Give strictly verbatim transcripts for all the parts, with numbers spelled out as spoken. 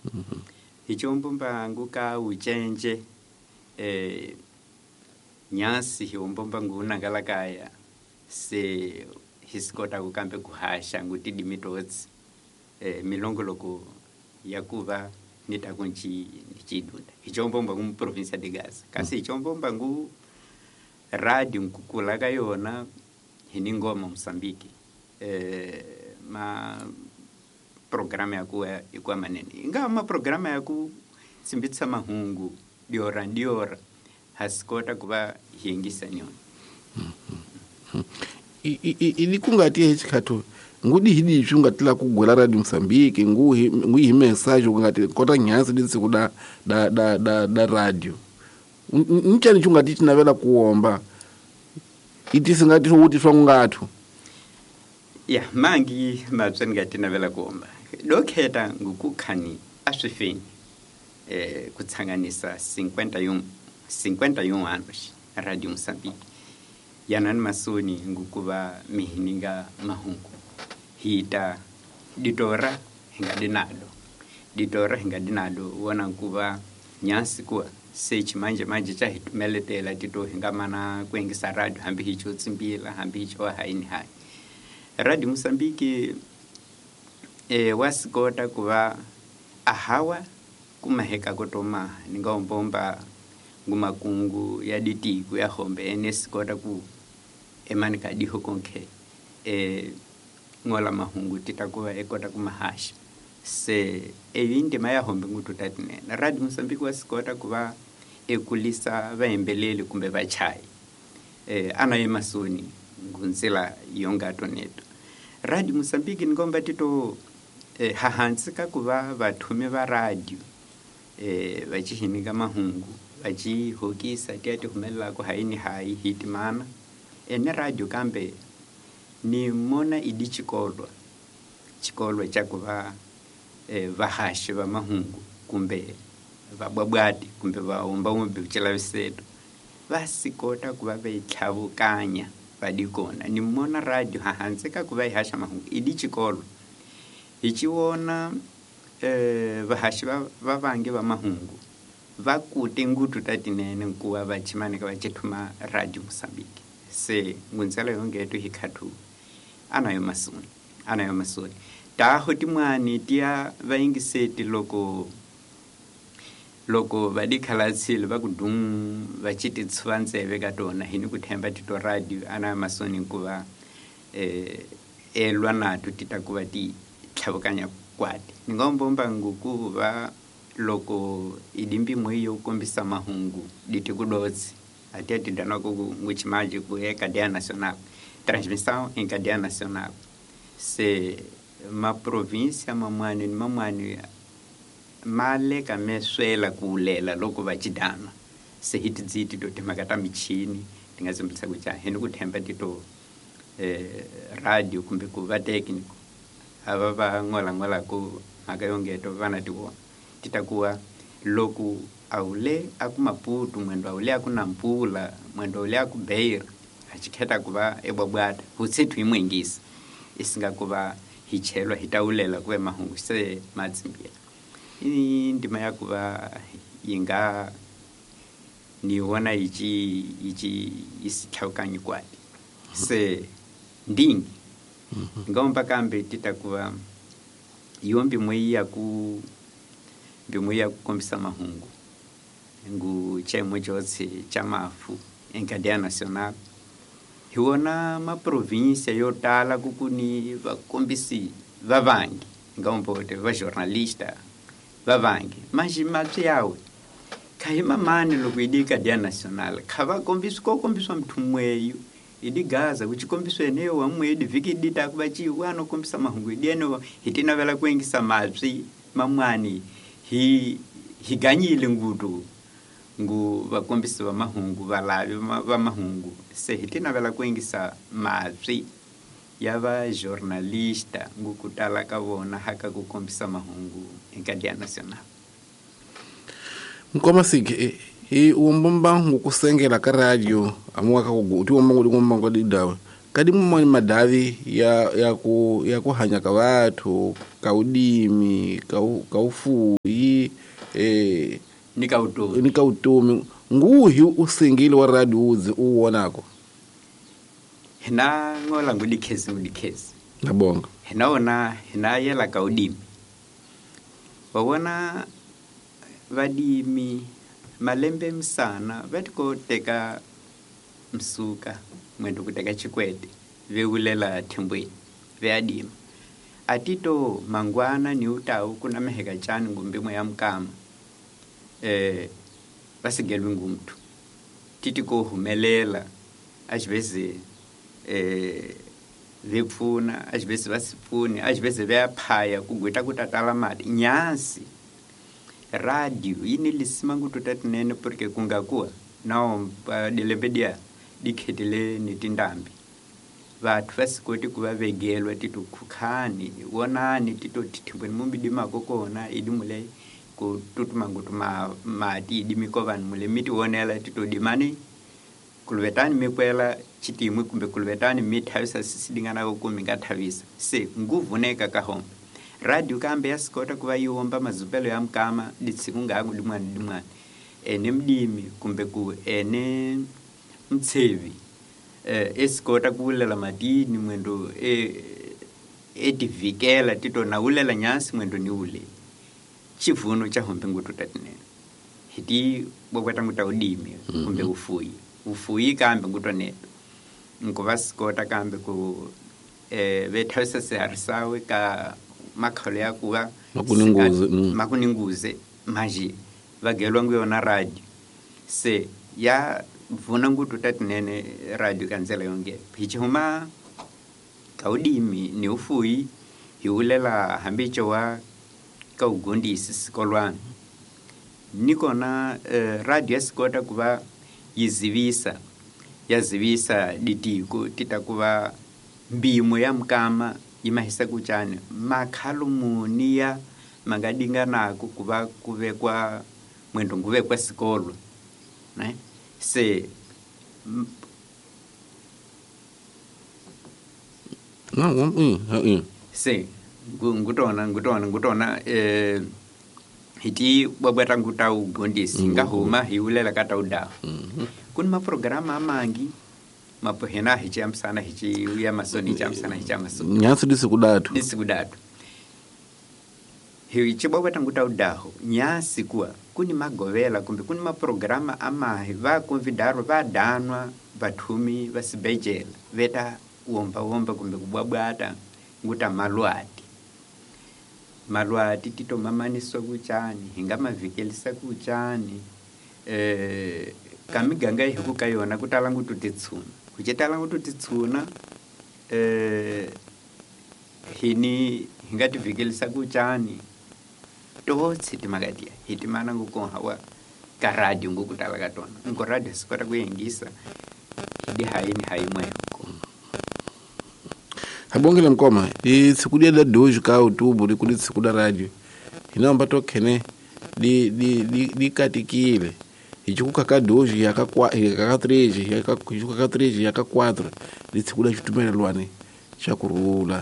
Mm-hmm. Hichombomba nguka uchenje eh nyasi hiombomba nguna galakaya se hisikota kukambe kuhasha ngutidi mitotsi eh milongoloko yakuva nitakunchi nichidunda hichombomba mu province de Gaza kasi hichombomba ngu radio nkukula kayona hiningoma Msambiki eh ma programa yakuwa ikuwa manene ingawa ma programa yaku simbitsa mahungu diora diora hasikota kuba hingisa nyona ili kungati hechikhato ngudi hidi chungatila kugwela radio Msambiki ngu ngu hi message kungati kota nyansi ditsi kuda da da da da radio nchani chungati tinavela kuomba iti singati ukuthi swangatu ya mangi mapsani ngati navela kuomba dokheta ngukukhani aswifeni eh kutsanganisa cinquenta e um cinquenta e um anos radio Msambiki yanani masoni ngukuva mihininga mahungu hita ditora hinga dinado ditora hinga dinado wona kuva nyasi kuwa search manje manje cha hitumeletela tito hinga mana kuingisa radio hambi hicho tsimbila hambi hicho haini hai radio Msambiki eh wasikota kuva ahawa kumaheka kotoma ningaombomba ngumakungu ya ditiku ya hombe enesikota ku emanika diho konke eh ngola mahungu titakuwa ekota kumahasha se eyinde maya hombe ngututatine na radio Msambiki wasikota kuva ekulisa vaembeleli kumbe vachai eh ana yemasoni ngunzela yongato neto radio Msambiki ngomba tito eh, hahansika kuva vathume va radio eh vachihinika mahungu vachi hokisa tiati humelela ku haini hai hitimana ene radio kambe ni mona idi chikolwa chikolwa cha kuva eh, vahashi va mahungu kumbe vabwabwati kumbe vaomba umbe kuchilaviseto vasikota kuva veithavukanya vadikona ni mona radio hahansika kuva ihasha mahungu idi chikolwa ichiwona eh vahashi va vange va mahungu vakuti ngutu tatinene nkuwa vachimanika vachithuma radio Msambiki se ngunzela yongeto hikhathu anayo masoni anayo masoni taho timwani tia vaingiseti loko loko vadikalatsile vakudum vachiti tswantseve katona hini kuthemba tito radio anayo masoni nkuva eh elwa natu titakuva ti thavukanya kwati ningombomba ngukuva loko idimbi mweyo kombisa mahungu ditikudotsi atiati danako nguchimaji ku Cadeia Nacional transmissão em Cadeia Nacional se ma província mamwani ni mamwani male kameswela kulela loko vachidana se hitidziti totemakata michini tingazimbisa kucha heni kuthemba tito eh radio kumbe ku va technical ava va ngola ngola ku makayongeto vana tiwo titakuwa loku aule akumaputu mwendo aule akunampula mwendo aule akubeira achikheta kuva ebwabwata hutsethu imwengisi isingakuva hichelwa hitaulela kuwe mahungu se matsimbia ini ndima yakuva inga niwona ichi ichi isithaukanyi kwati se ndingi ngomba kambe titakuva yombi mwe yaku bimwe yakukombisa mahungu ngu chemwe chotsi chamafu em Cadeia Nacional hiwona ma província yotala kukuni vakombisi vavangi ngombote va jornalista vavangi mas mapsi yawe kahima mani lokuidi Cadeia Nacional khava kombisi ko kombiswa mthumweyo idi Gaza kuchikombiswa eneyo wamwe idi vikidita kubachi wano kombisa mahungu ideno hitina vela kuengisa mapsi mamwani hi higanyile ngutu ngu vakombisi va mahungu valavi va mahungu se hitina vela kuengisa mapsi ya va jornalista ngu kutala ka vona haka kukombisa mahungu em Cadeia Nacional nkoma sike e umbomba ngukusengela ka radio amwaka kuguti womba ngudi ngomba ngodi dawe kadi mumwe madavi ya ya ku ya kuhanya ka vathu ka udimi ka ka ufuyi eh nika utumi nika utumi nguhi usingile wa radio uzi uwonako hina ngola ngudikhezi ngudikhezi ngabonga hina ona hina yela ka udimi wawona vadimi malembe msana vatiko teka msuka mwendo kuteka chikwete veulela thembweni veadima atito mangwana ni utau kuna meheka chani ngumbimwe ya mkama eh basigelwe ngumtu titiko humelela ajiveze eh vepfuna ajiveze vasipfuni ajiveze veaphaya kugweta kutatala mati nyasi radio ini lisimangu tutatinene porque kungakuwa nao dilebedia dikhetele nitindambi vathu vasikoti kuva vegelwa tito khukhani wonani tito tithibweni mumbidi makokona idimule ku tutumangutu ma mati idimiko vanhu mule miti wonela tito dimani kulvetani mikwela chitimwe kumbe kulvetani mithavisa sisidingana ku mingathavisa se nguvuneka ka home radio kambe yasikota kuva yiwomba mazupelo ya mkama ditsiku ngangu dimwani dimwani ene mdimi kumbe ku ene mtsevi eh esikota kulela madini mwendo e edivikela tito na ulela nyasi mwendo ni ule chivuno cha hombe ngutu tatinene hiti bokwata nguta udimi kumbe ufuyi ufuyi kambe nguto neto nkuvasikota kambe ku eh vethawisa seharisawe ka makhalo ya kuva makuninguze mm. makuninguze maji vagelwa nguyona radio se ya vuna ngutu tatinene radio kanzela yonge hichihuma kaudimi ni ufuyi hiulela hambicho wa kaugondisi sikolwana nikona uh, radio yasikota kuva yizivisa yazivisa ditiko titakuva mbimo ya mkama imahisa kuchane makhalo muniya mangadinganako kuva kuvekwa mwendo nguvekwa sikolo ne se no mm mm se ngutona ngutona ngutona eh hiti babata nguta ugondisi ngahuma hiulela kata udaho kun ma programa amangi mapohena hichi amsana hichi ya masoni hichi amsana hichi amasoni nyasi disikudatu disikudatu hichi babata nguta udaho nyasi kuwa kuni magovela kumbe kuni ma programa amahi va convidaro va danwa vathumi vasibejela veta womba womba kumbe kubwabwata nguta malwati malwati tito mamaniswa kuchani hinga mavikelisa kuchani eh kamiganga hikukayona kutala ngutu titsuna kuchetala ngutu titsuna eh hini hingati vikelisa kuchani totsi timagadia hitimana ngukonhawa ka radio ngukutala katona ngo radio sikota kuyengisa hidi haini haimweko habongela mkoma isikudia da doju ka utubu likudi sikuda radio inaomba tokene di di di di katikile ichuka ka doju yakakwa yakaka três yakaka ka três yakaka quatro lisikuda chitumela lwane chakurula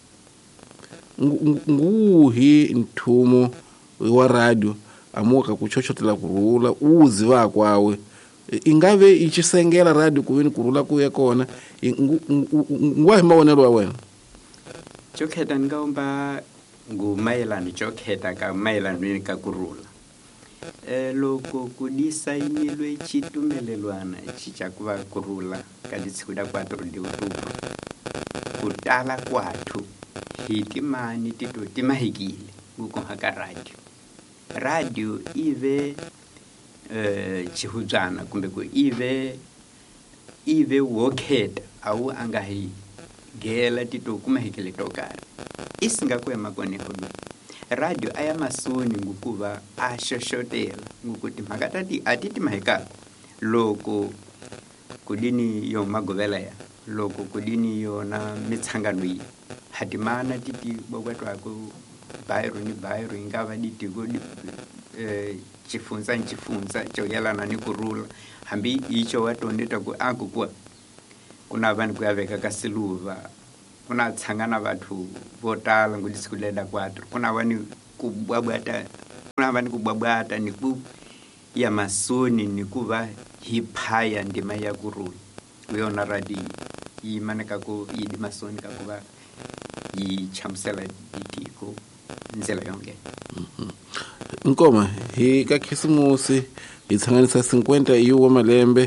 nguhi ntumo wa radio amuka kuchochotela kurula uzi va kwawe ingave ichisengela radio kuveni kurula kuya kona ngwahi mawonelo wena chokheta ngaomba ngumayelano chokheta ka mayelano ka kurula eh loko kudisainilwe chitumelelwana chichakuva kurula kaditsikuda kwatro ndi utubro kutala kwathu hitimani tito timahikile ngukonhaka radio radio ive eh chihudzana kumbe ku ive ive wokheta au angahi gela tito kumahikile tokari isingakwema kone hono radio aya masoni ngukuva ashoshotela ngukuti makatati atiti mahika loko kudini yo magovela ya loko kudini yo na mitsangano yi hatimana titi bokwatwa ko bayro ni bayro ingava diti go eh chifunza chifunza choyelana ni kurula hambi icho watondeta ku akukwa kuna vanhu kuyaveka kasiluva kuna tsangana vathu votala ngudisikuleda kwatro kuna vani kubwabwata kunahamba ni kubwabwata ni ku ya masoni ni kuva hiphaya ndima ya kurula uyona radi yimaneka ku yidi masoni kakuva yichamusela ditiko nzela yonke. Nkoma hi ka khisimusi hi tsanganisa cinquenta iwa malembe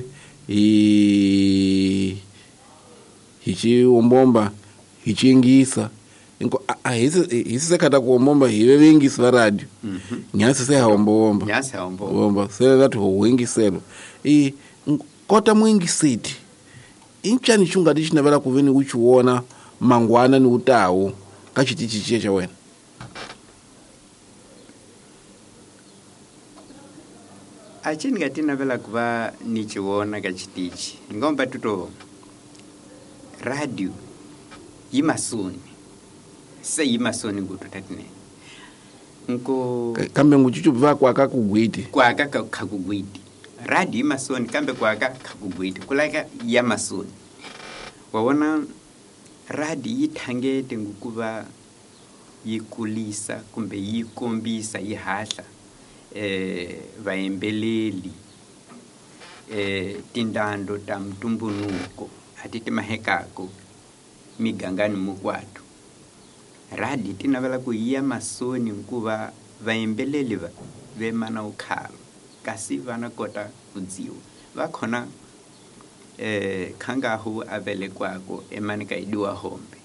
hi hi chiwombomba hi chingisa inko ahisi hisi kata kuombomba hive vingisi va radio Mhm. nyasi se haombomba Nyasi haombomba. bomba se vatu huingiselo i kota muingisiti inchani chungati chinavela kuveni kuchiona mangwana ni utawo ka chitichi chiye cha wena. Achini ngati navela kuva nichiona ka chitichi ngomba tuto radio yimasoni se yimasoni ngutu tatine nko Ka- kambe nguchuchu bva kwaka kugwiti kwaka ka- kakugwiti radio yimasoni kambe kwaka kakugwiti kulaka yamasoni wawona radio yithangete ngukuva yikulisa kumbe yikombisa yihahla eh vayembeleli eh tindando ta mtumbunuko ati timahekako migangani mukwatu radi tinavela ku iya masoni nkuva vayembeleli va vemana ukhalo kasi vana kota kudziwa vakhona eh khangahu avele kwako emanika idiwa hombe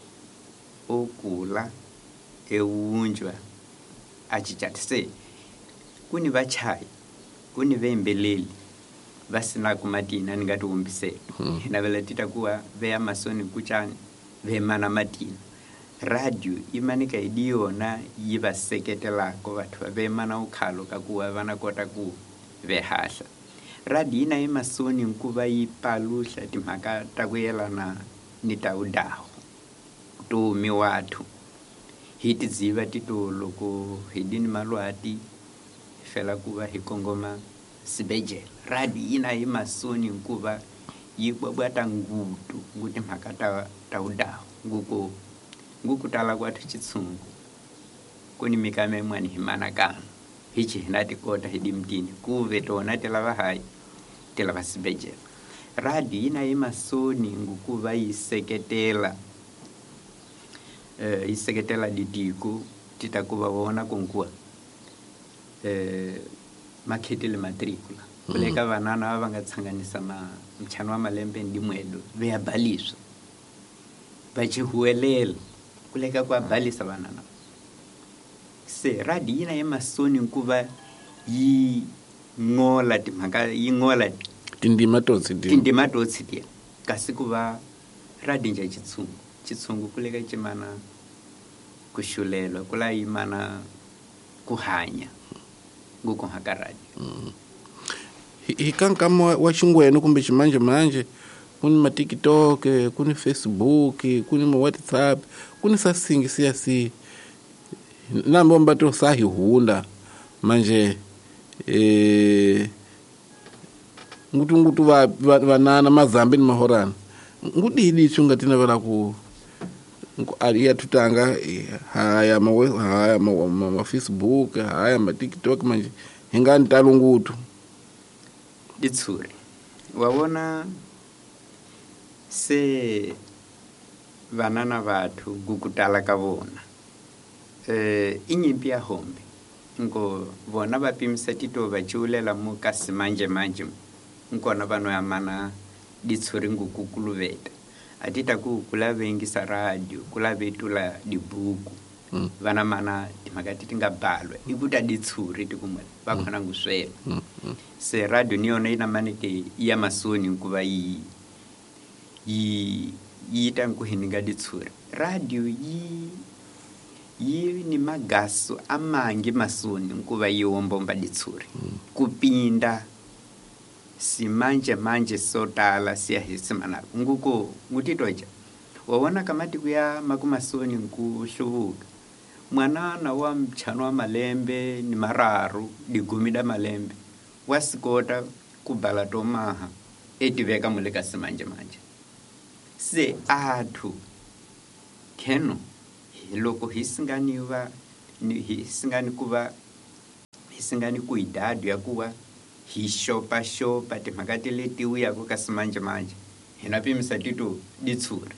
okula ewunjwa achichathise kuni vachayi kuni vembeleli vasina kumatina ningati umbisela Hmm. navela tita kuwa veya masoni kuchani vemana matina radio imanika idiyona yivaseketelako vathu va vemana ukhalo kakuwa vana kota ku vehahla radio ina imasoni nkuva yipalusha timhaka ta kuyelana ni ta udaho tumi wathu hi tidziva tito loko hi dini malwati fela kuva hi kongoma sibejela radio ina imasoni nkuva yibwabwata ngutu nguti mhaka ta ta udaho nguko nguku tala kwathu chitsungu kuni mikame mwani himana kana hichi hinati kota hidi mtini kuve tona telava hai telava sibejela radio ina imasoni ngukuva yiseketela eh yiseketela ditiko titakuva vona konkuwa eh makheti matricula kuleka vanana va nga tsanganisa ma mchana wa malembe ndi mwedo veyabhaliswa vachihuwelela kuleka kwa bhalisa vanana se radio ina yemasoni nkuva yi ngola timhaka yi ngola tindima totsi ti tindima totsi tiya kasi kuva radio nja chitsungu chitsungu kuleka chimana kushulelwa kula yimana kuhanya nguko haka radio hi hi kankama wa- wa xingweno kumbe ximanje manje kuni ma TikTok kuni Facebook kuni ma WhatsApp kuni sa singi siya si nambo mbato sa hi hunda manje eh ngutu ngutu va va- vanana mazambi ni mahorana ngudi hidi chunga tina vela ku nku- aliya tutanga eh, haya ma we- haya ma, ma, ma Facebook haya ma TikTok manje hingani talo ngutu ditshuri wawona se vanana vathu kukutala ka vona eh inyimpi ya hombe ngo vona va pimisa tito va chiulela mu kasi manje manje nkona vano ya mana ditshuri ngukukuluveta atita ku kula vengisa radio kula vetula dibuku Mm. vana mana timhaka titinga balwa ikuta ditshuri tikumwela vakhona nguswela Mm, mm. se radio ni yona ina maneke ya masoni nkuva yi yi yita nkuhininga ditshuri radio yi yi ni magaso amangi masoni nkuva yi wombomba ditshuri kupinda simanje manje sotala siya hisimanako nguko ngutitoja wawona kamati kuya makumasoni nkuhluvuka mwanana wa mchano wa malembe ni mararu digumida malembe wasikota kubhala tomaha etiveka muleka simanje manje se athu keno loko hisinganiwa ni hisingani kuva hi singani cuidado ya kuva hi xopaxopa timhaka ti leti vuyaka ka simanjemanje hi na pimisa tito ditshuri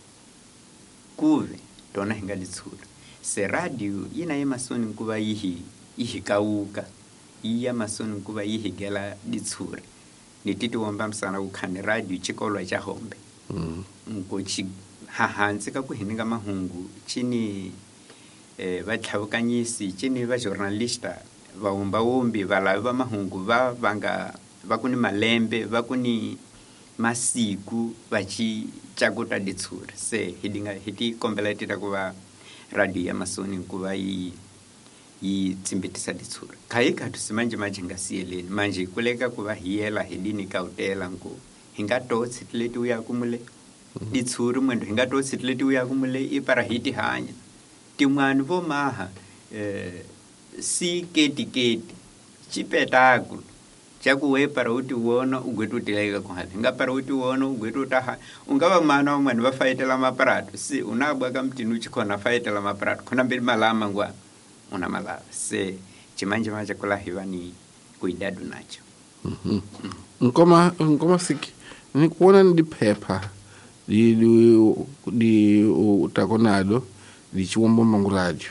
kuve tona hi nga ditshuri se radio yi na emahlweni ku va yi hi yi hi kawuka yi ya mahlweni ku va yi hi gela ditshuri ni ti tiwombamisana ku khani radio xikolwa xa hombe nko xi hahansi ka ku hininga mahungu chini eh va tlhavukanyisi chini va journalista va humbahumbi va lavi va mahungu va va nga va ku ni malembe va ku ni masiku va chi cakuta ditshuri se hi dinga hi ti kombela tita ku va radio ya masoni ku va yi yi tsimbitisa ditshuri kha hi kha tusimanje manje nga siyeleni manje kuleka ku va hi yela hi dini kautela nko hi nga to tsitleti u ya kumule ditshuri mwendo hi nga to tsitleti u ya kumule i para hi ti hanya tin'wani vo maha eh si keti keti chipetaku chaku we para uti wona ugwetu tilega ku hali nga para uti wona ugwetu ta ungava mana umwe va fayitela maparato si unabwa ka mtinu chikhona fayitela maparato khona mbili malama ngwa una malava se chimanje manje kula hivani kuidadu nacho mhm ngoma ngoma siki ni kuona ndi phepha di di utakonado di chiwombo manguladio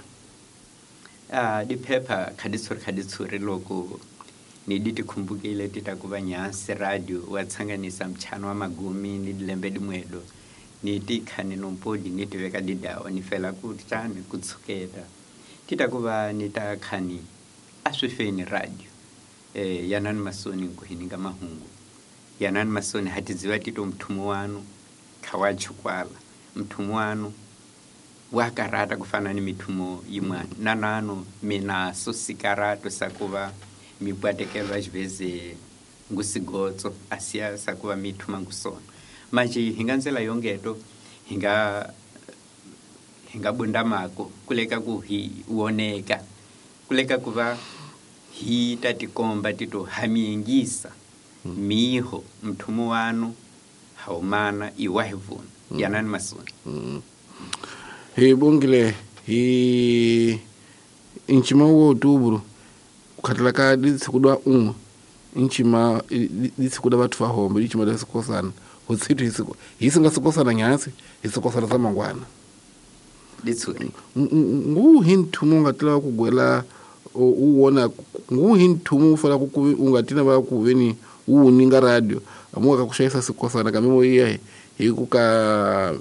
ah di phepha khaditsuri khaditsuri loko ni diti khumbukile tita kuva nyasi radio wa tsanganisa mchano wa magumi ni lembe dimwedo ni ti khani nompodi ni tiveka didawa ni fela ku tshani ku tshuketa tita kuva ni ta khani aswifeni radio eh yanani masoni ku hininga mahungu yanani masoni hatiziwa tito mthumu wanu khawachukwala mthumu wanu wa karata kufana ni mithumo yimwana nanano mina sosikarato sakuva mipwatekelo às vezes ngusigotso asia sakuva mithuma ngusona manje hinga nzela yongeto hinga hinga bunda mako kuleka ku hi uoneka kuleka kuva hi tatikomba tito hamiingisa miho mthumo wanu haumana iwahivuna mm. yanani masoni mm. he bongile hi inchima wo outubro khatela ka ditsikudwa umwe inchima ditsikudwa bathu fa hombe inchima da sikosana ho tsithi hisiko hisinga sikosana nyasi hisikosana za mangwana ditsuri ngu hintu ngatela kugwela uwona ngu hintu mufala ku ungatina ba ku veni uninga radio amuka kushayisa sikosana kamemo iya hikuka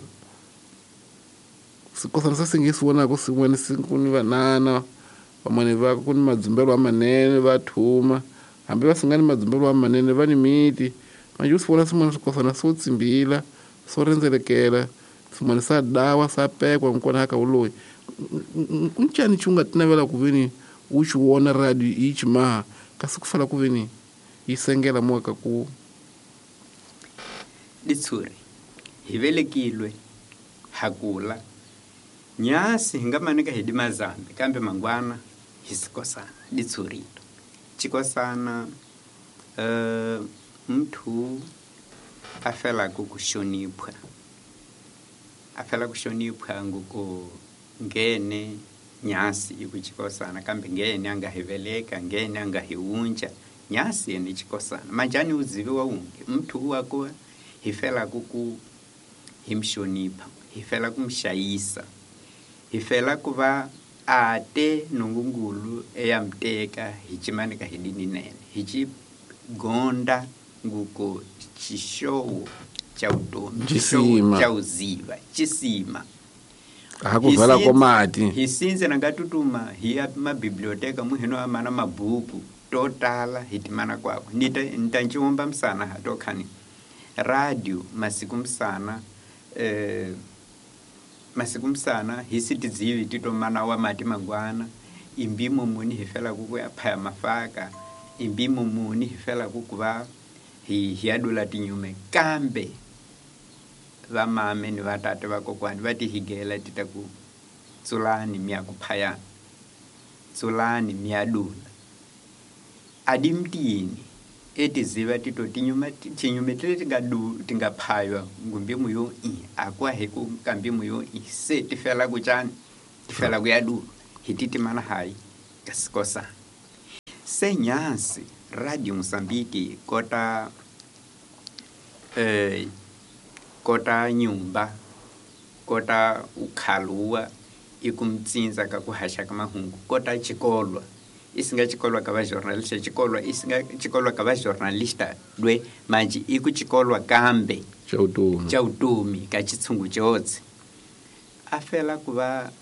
sikosana sasingisiwona ku simweni sinkuni vanana vamwe va kuni madzimbelo amanene vathuma hambi vasingani madzimbelo amanene vani miti manje usifona simweni sikosana so tsimbila so renzelekela simweni sa dawa sa pekwa nkona haka uloyi unchani chunga tinavela kuveni uchiwona radio ichi maha kasi kufala kuveni isengela mwaka ku ditsuri hivelekilwe hakula nyasi hingamanika hidi mazambe kambe mangwana hisikosana ditsurito chikosana uh, mtu afela kukushonipwa afela kushonipwa nguko ngene nyasi ikuchikosana kambe ngene angahiveleka ngene angahiunja nyasi ni chikosana majani uzivi wa unge mtu wako hifela kuku himshonipa hifela kumshayisa hifela kuva ate nungungulu eyamteka hichimanika hidini nene hichi gonda nguko chishowo cha utomi chisima cha uziva chisima hakuvala komati hisinze nangatutuma hiya mabiblioteka muhino amana mabuku totala hitimana kwako nita ntanchiomba msana hatokhani radio masiku msana eh masiku msana hisitizivi tito mana wa mati mangwana imbimo muni hifela kukuya phaya mafaka imbimo muni hifela kukuva hi hiadula tinyume kambe va mame ni vatate vakokwani vati higela titaku tsulani mya kuphaya tsulani myadula adimtini etiziva tito tinyuma tinyume tile tingadu tingaphaywa ngumbimu yo i akwa heku kambimu yo i se tifela kuchani tifela kuyadu hititi mana hai kasikosa senyasi Radio Msambiki kota eh, kota nyumba kota ukhalua ikumtsinza ka kuhasha ka mahungu kota chikolwa isinga chikolwa ka va journalista chikolwa isinga chikolwa ka va journalista lwe manje iku chikolwa kambe cha utumi cha utumi ka chitsungu chotse afela kuva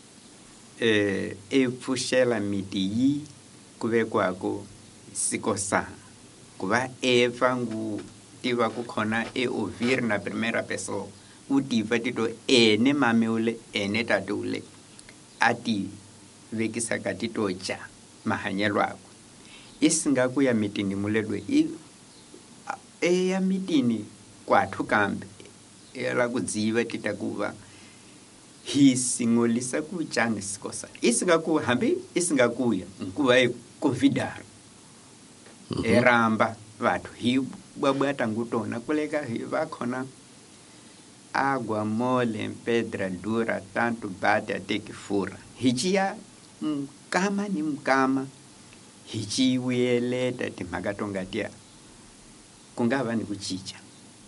eh epfushela miti yi kuve kwako sikosa kuva eva ngu tiva kukhona e ouvir na primera pessoa utiva tito ene mame ule ene tate ule ati vekisa ka tito cha mahanyelo ako isinga ku ya mitini muledwe i e ya mitini kwathu kambe ela kudziva titakuva hi singolisa ku chani sikosa isinga ku hambi isinga kuya nkuva e covidar mm -hmm. eramba vathu hi bwabwata ngutona kuleka hi vakhona água mole em pedra dura tanto bate até que fura hichia mkama ni mkama hichi wiyeleta timhakatongatia kungava ni kuchicha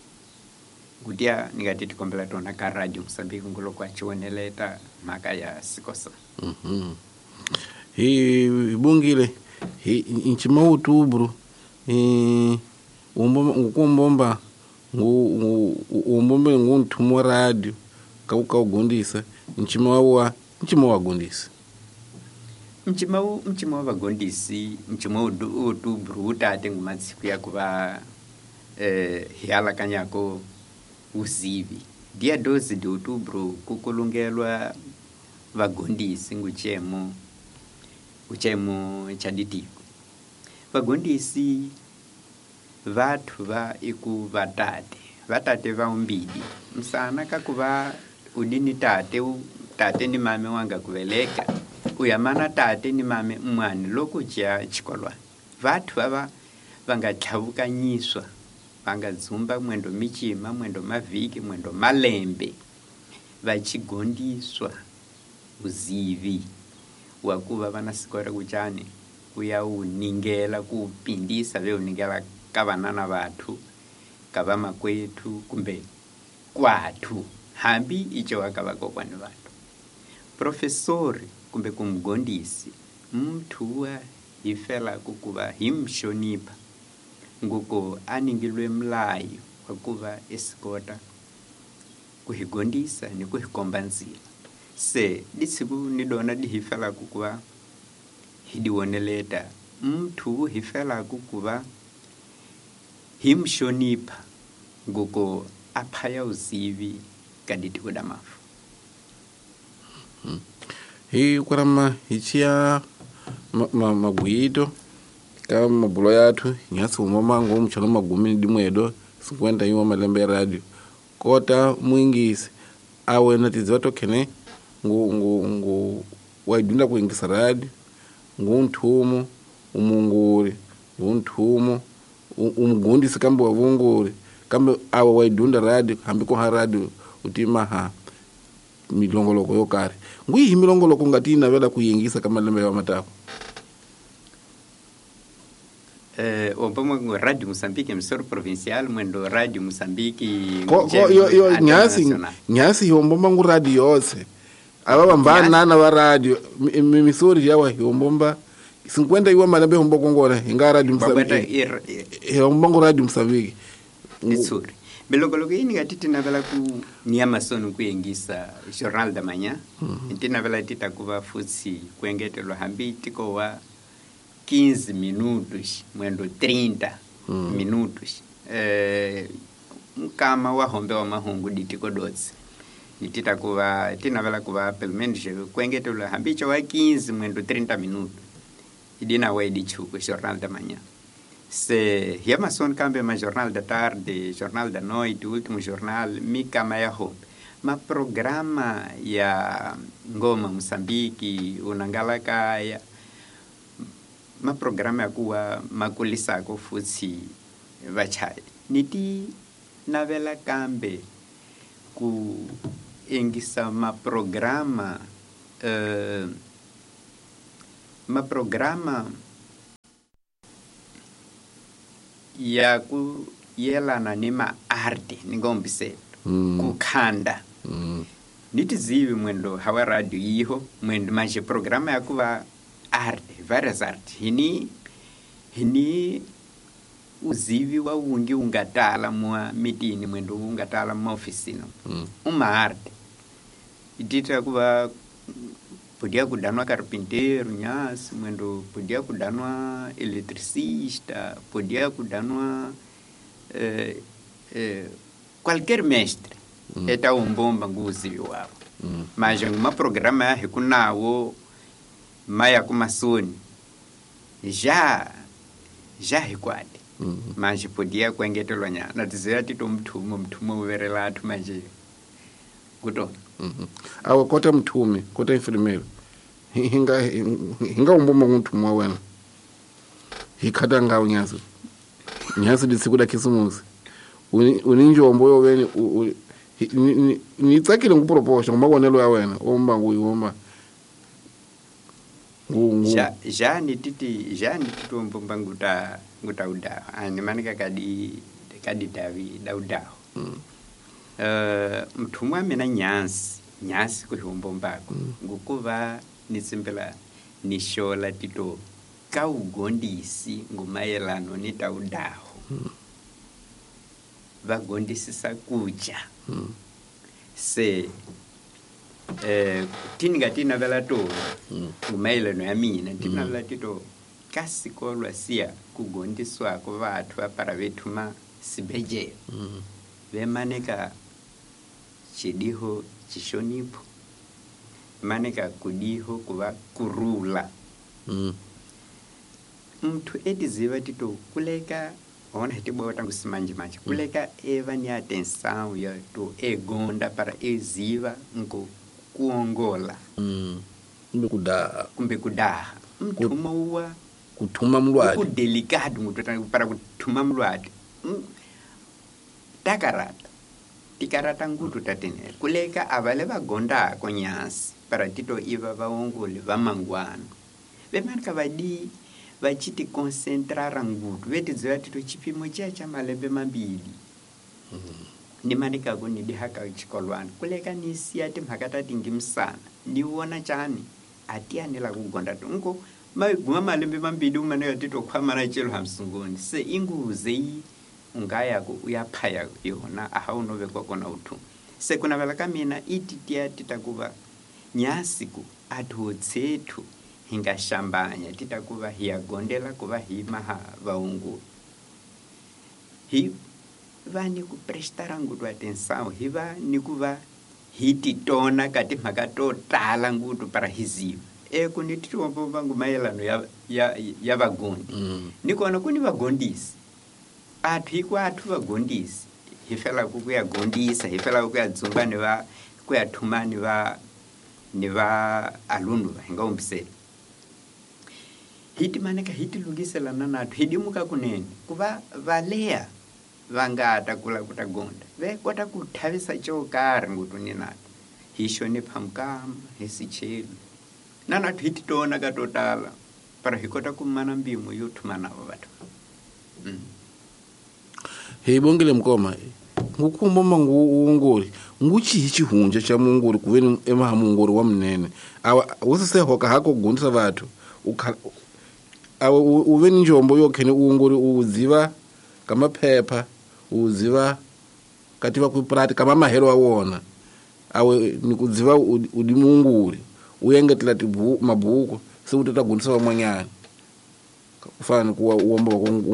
kutia ningati tikombela tona ka Radio Msambiki ngulo kwa chioneleta mhaka ya sikosa mhm mm hi bungile hi nchima outubro eh umbomba ngukumbomba ngu umbombe ngunthumo radio kauka ugondisa nchima wa nchima wa gondisa mchima u mchima wa gondisi mchima outubro utate ngumatsiku ya kuva eh hiala kanyako uzivi dia doze de outubro kukulungelwa vagondisi nguchemo uchemo chaditiko vagondisi vathu va iku vatate vatate va umbidi msana kakuva udini tate u tate ni mame wanga kuveleka uyamana tate ni mame mwani loko cha chikolwa vathu ava vanga tlhavukanyiswa vanga dzumba mwendo michima mwendo mavhiki mwendo malembe vachigondiswa uzivi wakuva vana sikora kuchani kuya uningela kupindisa ve uningela kavanana vathu kava makwetu kumbe kwathu hambi icho wakava kokwani vathu profesori kumbe kumgondisi mthu wa hifela kukuva himshonipa nguko aningilwe mlayo wakuva esikota kuhigondisa ni kuhikombanzila se ditsiku nidona dihifela kukuva hidiwoneleta mthu hifela kukuva himshonipa nguko aphaya uzivi kaditi kudamafu hmm. hi kurama hichia magwito ma, ka mabulo yathu nyasi umoma ngo mchalo magumi dimwedo cinquenta e um malembe radio kota muingisi awe natiziwa tokene ngu ngu ngu waidunda kuingisa radio ngu nthumo umunguri ngu nthumo umgondisi kambe wavunguri kambe awa waidunda radio hambi ko ha radio utima ha milongoloko yokari ngwi milongoloko ngati inavela kuyingisa kama lembe wa matako eh ompoma Radio Msambiki emissora provincial mwendo Radio Msambiki ko ko yo yo nyasi nyasi yombomba ngu radio yose aba bambana na wa radio emisori yawa yombomba cinquenta iwa malembe hombo kongora inga Radio Msambiki yombomba ngu Radio Msambiki itsuri belogologo ini ngatiti navela ku niamason kuyengisa Journal da Manhã mm -hmm. Ntina vela tita kuva futsi kuengetelwa hambi tiko wa quinze minutos mwendo trinta mm. minutos eh mkama wa hombe wa mahungu ditiko dotsi nitita kuva tina vela kuva pelo menos kuengetelwa hambi cho wa quinze mwendo trinta minutos idina wa idichuko Journal da Manhã se Yamason cambia ma Jornal da Tarde, Jornal da Noite, Último Jornal, Mika Mayaho. Ma programa ya Ngoma Msambiki, Unangalakaya, ma programa ya kuwa makulisa ko futsi vachai. Niti navela kambe ku engisa ma programa uh, ma programa ya ku yelana ni maarte ningombiselo Mm. kukhanda Mm. nitizivi mwendo hawa radio iho mwendo manje programa ya kuva arte various art hini hini uzivi wa ungi ungatala mwa mitini mwendo ungatala mwa ofisino Mm. uma arte itita kuva podia kudanwa carpinteiro nyasi mwendo podia kudanwa eletricista podia kudanwa eh, eh, qualquer mestre mm. eta umbomba nguzivi wao Mm. mas uma programa ya hikunawo maya kumasoni já já hikwadi Mm. mas podia kuengetelwa nyana natizira tito mthumo mthumo uverela athu manje kuto Mhm. Awa kota mthume kota enfermeiro Hi- hinga hinga umboma kumthume wa wena hikhata ngawo nyaso nyaso ditsikuda khisimusi uni uni njombo yo wena u- u- hi- ni- ni- nitsakile nguproposha ngumakonelo ya wena omba nguyoma ngu ngu já já nititi já nitito mbomba nguta nguta uda ani manika kadi kadi davi daudaho Mm. uh, mthumwa mina nyansi nyansi kuhombombako ngukuva nitsimbela nishola tito kaugondisi ngumayelano nitaudaho Mm. vagondisisa kuja Mm. se eh, tininga tinavela to Mm. ngumayelano ya mina tinavela tito kasikolwa siya kugondiswako vathu vapara vethuma sibejela Mm. vemaneka chidiho chishonipo maneka kudiho kuva kurula Mm. mthu etiziva tito kuleka ona hitibota ngusimanje manje kuleka eva ni atenção ya to egonda para eziva nko kuongola Mm. Kumbe kuda kumbe kudaha mthuma uwa kuthuma mlwadi kudelicado ngutota para kuthuma mlwadi Mm. takarata tikarata ngutu tatenera kuleka avale vagondako nyasi para tito iva vaongoli vamangwana vemanika vadi vachiti concentrara ngutu vetidziva tito chipimo chiya cha malembe mambili nimanikako nidihaka chikolwana kuleka nisiya timhaka tatingimisana niwona chani atiyanela kugonda tonko maiguma malembe mambili umanika tito khwamana chelo hamsungoni se inguzei ungayako uyaphaya yona ahawunovekwa kona uthu sekunavela ka mina ititiya titakuva nyasiku athu tsethu hingaxambanya titakuva hiyagondela kuva hi maha vaongoli hi va ni ku prestara ngutu atenção hi va ni ku va hi titona ka timhaka to tala ngutu para hi ziva eku ni titiwombomba ngumayelano ya, ya, ya vagondi Mm. ni kona ku ni vagondisi athu hikwathu vagondisi hi felaku ku ya gondisa hi felaku ku ya dzumba ni va ku ya thuma ni va ni va alundu va hi nga ombisela hi timaneka hi tilungiselana nathu hi dimuka kunene ku va valeya va nga ta kula ku ta gonda ve kota ku thavisa cho karhi ngutu ni nathu hi xonipha mukama hi sichelu na nathu hi titona ka to tala para hi kota ku mana mbimo yo thuma navo vathu mm. heibongele mkoma ngukumboma nguungoli nguchihi chihunja cha muungoli kuveni emaha muungoli wa mnene awa usisehoka hako kugondisa vathu Ukha- awa u- uveni njombo yokhene uungoli uziva kamaphepha uziva kativa kuprati kama mahelo awona awe nikudziva udi udi muungoli uyengetela tibu mabhuku seutata gondisa vamwanyani kufana kuwa uomba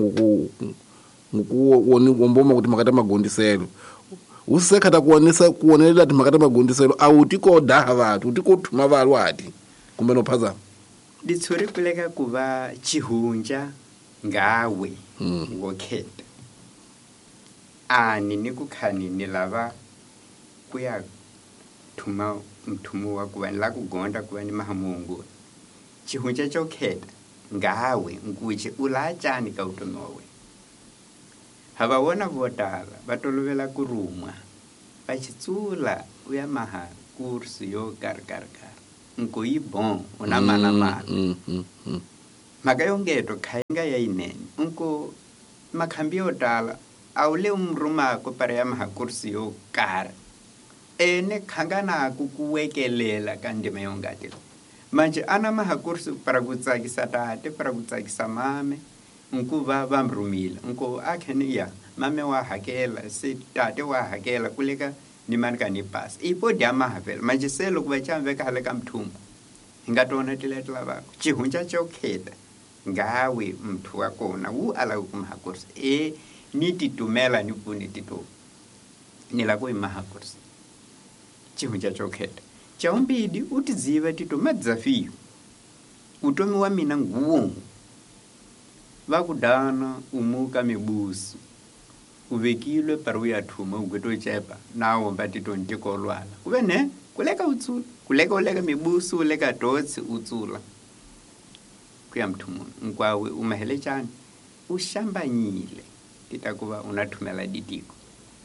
ngukuwomboma kuti makata magondiselo usisekhata kuonesa kuonelela ti makata magondiselo autikodaha vathu utikothuma valo ati kumbe nophazama ditshuri kuleka ku va chihunja ngawe Mm. ngokheta ani ni ku khani ni lava ku ya thuma mthumo wa ku va ni la ku gonda ku va ni mahamungu chihunja cho kheta ngawe nguche ula chani ka utomi wa wena hava wona vo tala va tolovela ku rumwa va chitsula u ya maha kursi yo karkarikari nko yi bon una mana mana Mm, mm, mm. mhaka yo ngeto kha yi nga ya yinene nko makhambi yo tala a wu le umrumako pare ya mahakurisi yo karhi ene khanganaku ku wekelela ka ndima yo ngati manje ana mahakurisi para ku tsakisa tate para ku tsakisa mame nkuva va mrumile nko akheni ya mame wa hakela se tate wa hakela kuleka ni mani ka ni pasi ipodi ya mahavela manje se loko va chamveka hale ka mthumbu hi nga tona tileti lavako chihunja cho kheta ngawe mthu wa kona wu ala ku mahakurisi e ni titumela ni puni tito ni la ku mahakurisi chihunja cho kheta chaumbidi utidziva tito madzafiyo utomi wa mina nguwungu vakudana umuka mibusu uvekilwe paru ya thuma ugweto chepa nawo mbatito ntiko lwala kuve ne kuleka utsula kuleka uleka mibusu uleka dotsi utsula kuya mthumuni nkwawe umahele chani ushambanyile titakuva unathumela ditiko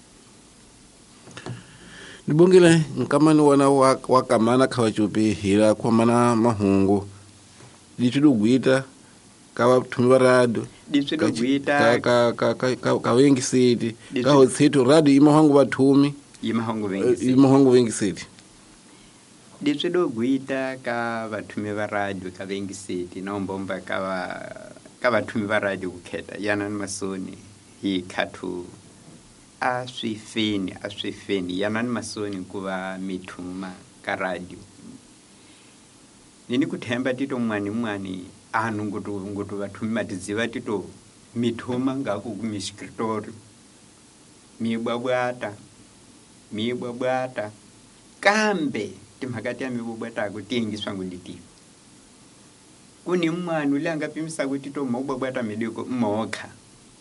nibongile nkamani wana wakamana khawachupi hila kwamana mahungu litudugwita kawa thumi wa radio ditudugwita ka ka ka ka ka wengi city ka hotsito radio imahongo bathumi imahongo wengi imahongo wengi city ditudugwita ka bathumi ba radio ka wengi city nombomba ka ba ka bathumi ba radio kukheta yana masoni hi khathu a swifeni a swifeni yana masoni kuva mithuma ka radio nini kuthemba tito mwani mwani anu ngutu ngutu bathumi matidziva tito mithuma ngako ku miskritorio mibwabwata mibwabwata kambe timhakati ya mibwabwata kutengiswa ngunditi kuni mwani ule angapimisa kuti to mobwabwata midiko mokha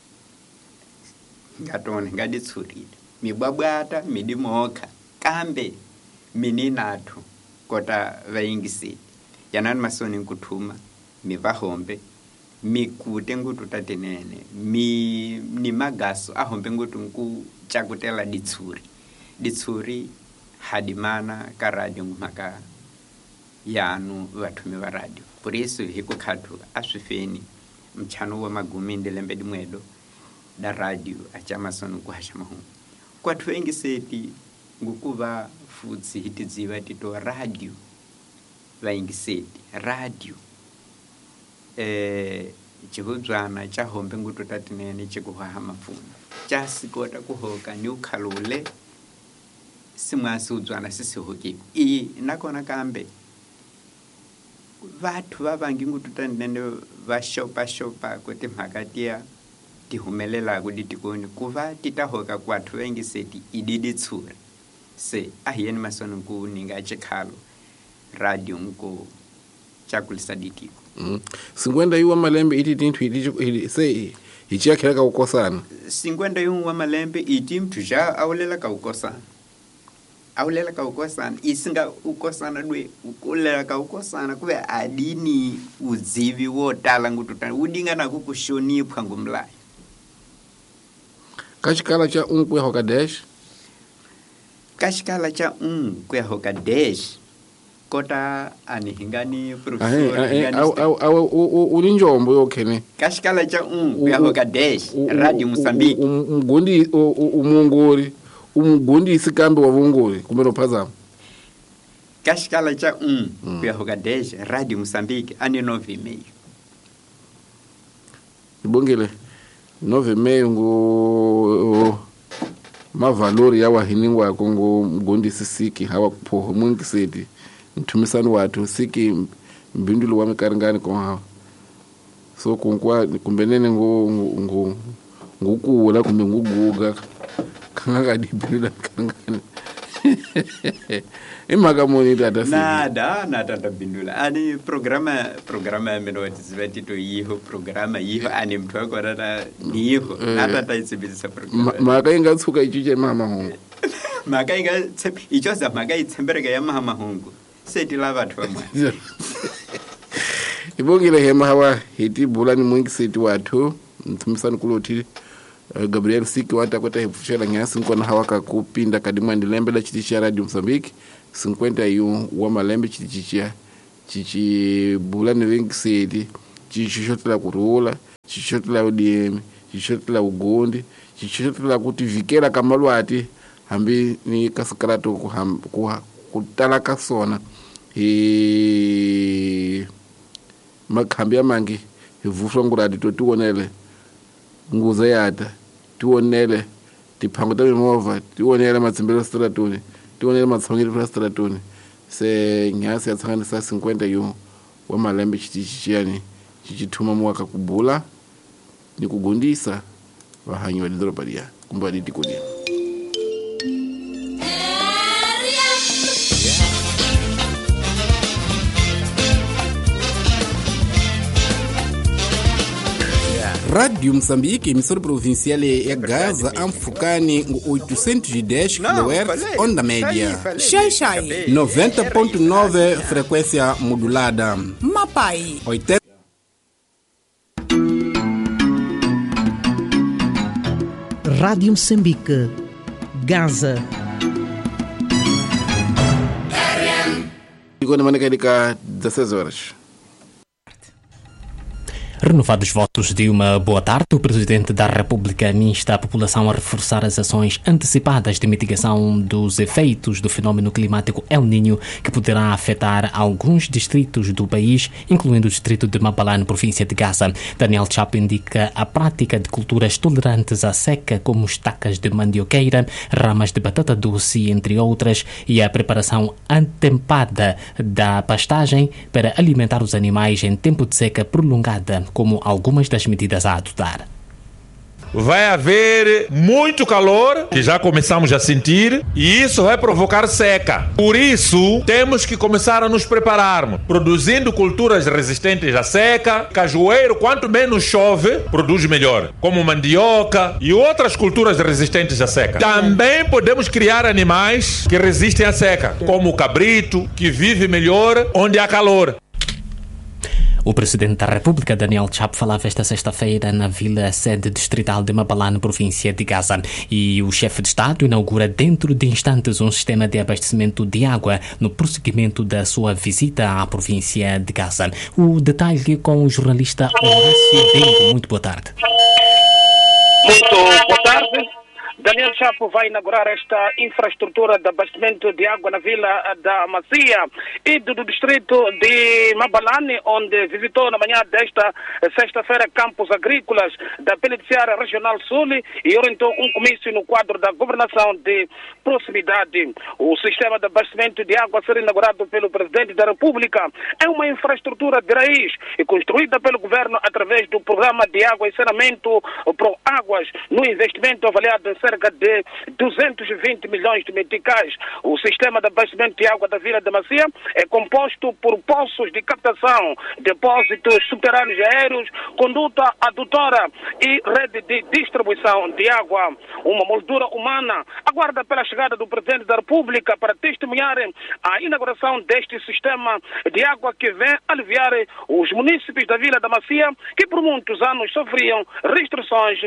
ngatone ngaditsurire mibwabwata midi mokha kambe mininathu kota vaingisiti yanani masoni nkuthuma mivahombe mikute ngutu tatenene mi ni magaso ahombe ngutu nku chakutela ditsuri ditsuri hadimana ka radio ngumaka yanu vathumi va radio puriso hiku khathu aswifeni mchano wa magumi ndelembe dimwedo da radio achamasoni ku hasha mahungu kwathu engiseti ngukuva futsi hitidziva tito radio vaingiseti radio eh chihudzwana cha hombe ngutu tatinene chikuhaha mafuna cha sikota kuhoka ni ukhalule simwasi udzwana sisihokiwa iyi nakona kambe vathu vavangi ngutu tatinene va shopa shopa kuti mhakatia tihumelela kuditikoni kuva titahoka kwathu vaingiseti ididitsure se ahiyeni masoni ku ninga chikhalo radio nko chakulisa ditiko mm. Singwenda yuwa malembe iti tintu iti se hichiakhela ka ukosana singwenda yuwa malembe iti mtu ja awulela ka ukosana awulela ka ukosana isinga ukosana dwe ukulela ka ukosana kuve adini udzivi wotala ngututana udingana kukushonipha ngumlayo kachikala cha un kuya hoka dash kachikala cha un kuya hoka dash kota ani hingani professor hingani au au ulinjombo yokhene kashikala cha un yahoka dash radio Mozambique umgondi umungori umgondi isikambe wa vungori kumbe phazama kashikala cha un yahoka dash radio Mozambique ani nove meio ibongele nove meio ngo mavalori ya wahiningwa kongo mgondi sisiki hawa kupho mungi seti ntumisani watu siki mbindulo wa mikaringani kwa hawa so kunkwa kumbenene ngo ngo ngukula kumbe nguguga kanga dibindulo mikaringani imaka moni tata siki nada nada tabindula ani programa programa ya meno watizibati to yiho programa yiho ani mtu wako rata niho nada taitsibisa programa maka ingatsuka ichiche mama hongo maka inga ichoza maka itsembereka ya mama hongo seti lava twamwe ibongile hema hawa hiti bulani mwingi seti watu ntumisani kuloti uh, Gabriel Siki wata kwata hefushela nyasi nkona hawa kakupinda kadimwa ndilembe la chitisha radio Mozambique cinquenta yu wa malembe chitichicha chichi bulani wengi seti chichi shotela kurula chichi shotela U D M chichetela ugondi chichetela kuti vikela kamalwati hambi ni kasikarato kuham kutala kasona e makhambi amangi hivuswa ngurati to tionele nguza yata tionele tiphango ta mimova tionele matsimbelo stratoni tionele matshongeli fra stratoni se nyasi yatsanganisa cinquenta yo wa malembe chichiyani chichithuma mwaka kubula ni kugondisa vahanyi va lidoroba liya kumbe va litiko liya. Rádio Moçambique, emissora provincial ya Gaza, Amfukani, oitocentos e dez kilohertz, onda média. Xai Xai. noventa ponto nove, frequência modulada. Mapai. oitenta Rádio Moçambique, Gaza. Ficou na maneira de dezesseis horas. Renovados votos de uma boa tarde, o Presidente da República insta a população a reforçar as ações antecipadas de mitigação dos efeitos do fenômeno climático El Niño, que poderá afetar alguns distritos do país, incluindo o distrito de Mabalane, província de Gaza. Daniel Chapo indica a prática de culturas tolerantes à seca, como estacas de mandioqueira, ramas de batata doce, entre outras, e a preparação antempada da pastagem para alimentar os animais em tempo de seca prolongada, como algumas das medidas a adotar. Vai haver muito calor, que já começamos a sentir, e isso vai provocar seca. Por isso, temos que começar a nos prepararmos, produzindo culturas resistentes à seca. Cajueiro, quanto menos chove, produz melhor, como mandioca e outras culturas resistentes à seca. Também podemos criar animais que resistem à seca, como o cabrito, que vive melhor onde há calor. O Presidente da República, Daniel Chapo, falava esta sexta-feira na Vila Sede Distrital de Mabalane, província de Gaza. E o chefe de Estado inaugura dentro de instantes um sistema de abastecimento de água no prosseguimento da sua visita à província de Gaza. O detalhe com o jornalista Horácio Dengo. Muito boa tarde. Muito boa tarde. Daniel Chapo vai inaugurar esta infraestrutura de abastecimento de água na Vila da Macia e do, do distrito de Mabalane, onde visitou na manhã desta sexta-feira campos agrícolas da Penitenciária Regional Sul e orientou um comício no quadro da governação de proximidade. O sistema de abastecimento de água a ser inaugurado pelo Presidente da República é uma infraestrutura de raiz e construída pelo governo através do programa de água e saneamento Pro Águas, no investimento avaliado em cerca de duzentos e vinte milhões de meticais. O sistema de abastecimento de água da Vila da Macia é composto por poços de captação, depósitos subterrâneos aéreos, conduta adutora e rede de distribuição de água. Uma moldura humana aguarda pela chegada do Presidente da República para testemunhar a inauguração deste sistema de água que vem aliviar os munícipes da Vila da Macia, que por muitos anos sofriam restrições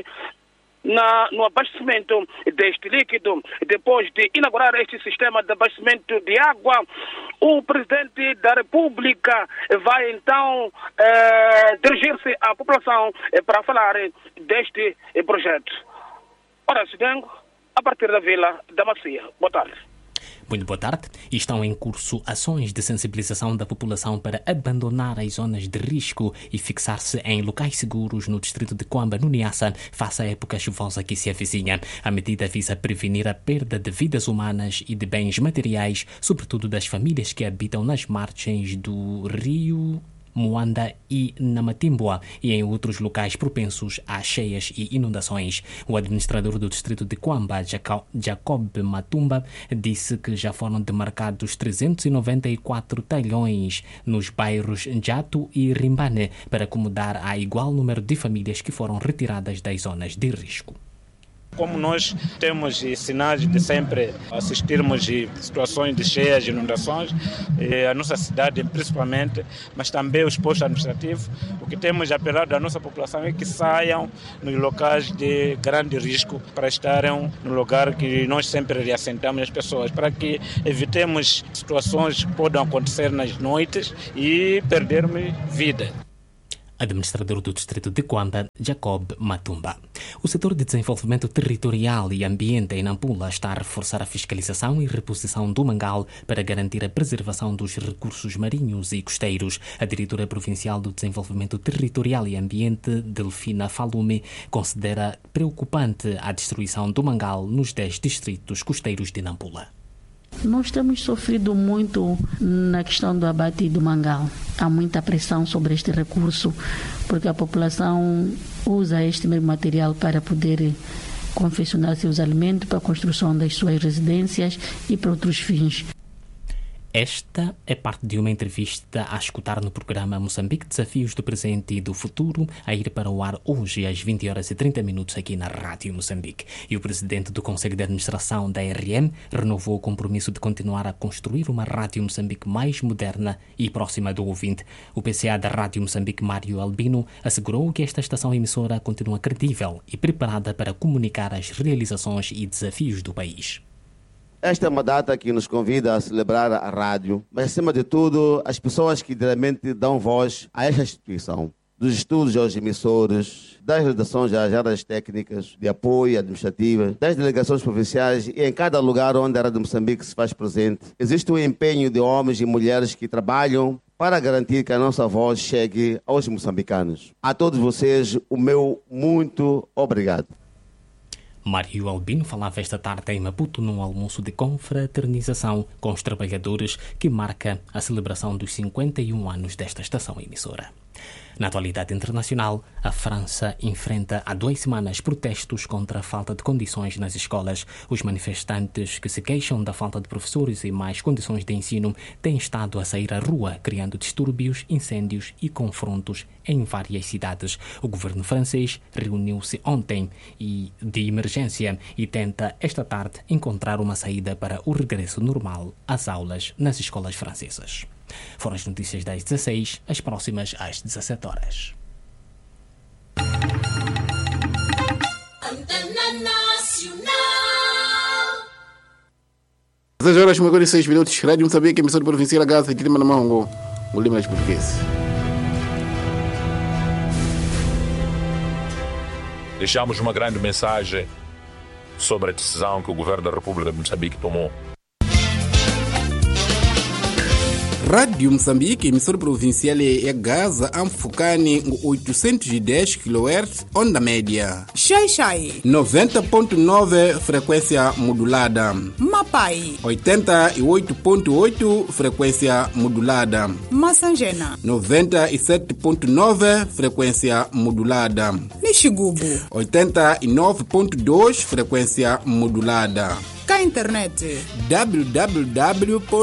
Na, no abastecimento deste líquido. Depois de inaugurar este sistema de abastecimento de água, o Presidente da República vai então eh, dirigir-se à população eh, para falar deste eh, projeto. Horácio Dengo, a partir da Vila da Macia. Boa tarde. Muito boa tarde. Estão em curso ações de sensibilização da população para abandonar as zonas de risco e fixar-se em locais seguros no distrito de Coamba, no Niassa, face à época chuvosa que se avizinha. A medida visa prevenir a perda de vidas humanas e de bens materiais, sobretudo das famílias que habitam nas margens do rio Moanda e Namatimboa e em outros locais propensos a cheias e inundações. O administrador do distrito de Coamba, Jacob Matumba, disse que já foram demarcados trezentos e noventa e quatro talhões nos bairros Jato e Rimbane para acomodar a igual número de famílias que foram retiradas das zonas de risco. Como nós temos sinais de sempre assistirmos a situações de cheias e inundações, a nossa cidade principalmente, mas também os postos administrativos, o que temos apelado à nossa população é que saiam nos locais de grande risco para estarem no lugar que nós sempre reassentamos as pessoas, para que evitemos situações que podem acontecer nas noites e perdermos vida. administrador do distrito de Quamba, Jacob Matumba. O setor de desenvolvimento territorial e ambiente em Nampula está a reforçar a fiscalização e reposição do mangal para garantir a preservação dos recursos marinhos e costeiros. A diretora provincial do desenvolvimento territorial e ambiente, Delfina Falume, considera preocupante a destruição do mangal nos dez distritos costeiros de Nampula. Nós temos sofrido muito na questão do abate do mangal. Há muita pressão sobre este recurso, porque a população usa este mesmo material para poder confeccionar seus alimentos, para a construção das suas residências e para outros fins. Esta é parte de uma entrevista a escutar no programa Moçambique Desafios do Presente e do Futuro, a ir para o ar hoje às vinte horas e trinta minutos aqui na Rádio Moçambique. E o presidente do Conselho de Administração da R M renovou o compromisso de continuar a construir uma Rádio Moçambique mais moderna e próxima do ouvinte. O P C A da Rádio Moçambique, Mário Albino, assegurou que esta estação emissora continua credível e preparada para comunicar as realizações e desafios do país. Esta é uma data que nos convida a celebrar a rádio, mas, acima de tudo, as pessoas que diretamente dão voz a esta instituição. Dos estudos aos emissores, das redações às áreas técnicas, de apoio administrativo, das delegações provinciais e em cada lugar onde a Rádio Moçambique se faz presente. Existe um empenho de homens e mulheres que trabalham para garantir que a nossa voz chegue aos moçambicanos. A todos vocês, o meu muito obrigado. Mário Albino falava esta tarde em Maputo num almoço de confraternização com os trabalhadores que marca a celebração dos cinquenta e um anos desta estação emissora. Na atualidade internacional, a França enfrenta há duas semanas protestos contra a falta de condições nas escolas. Os manifestantes que se queixam da falta de professores e mais condições de ensino têm estado a sair à rua, criando distúrbios, incêndios e confrontos em várias cidades. O governo francês reuniu-se ontem e, de emergência e tenta esta tarde encontrar uma saída para o regresso normal às aulas nas escolas francesas. Foram as notícias das dezesseis, as próximas às dezassete horas. dezesseis horas e cinquenta e seis minutos. Rádio Moçambique, emissora provincial Gaza, de Manamahongo, o Lima português. Deixamos uma grande mensagem sobre a decisão que o governo da República de Moçambique tomou. Rádio Moçambique, emissora provincial é Gaza, Amfukani, oitocentos e dez quilohertz, onda média. Xai-Xai, noventa ponto nove, frequência modulada. Mapai, oitenta e oito ponto oito, frequência modulada. Massangena, noventa e sete ponto nove, frequência modulada. Nixigubo, oitenta e nove ponto dois, frequência modulada. Cá internet, w w w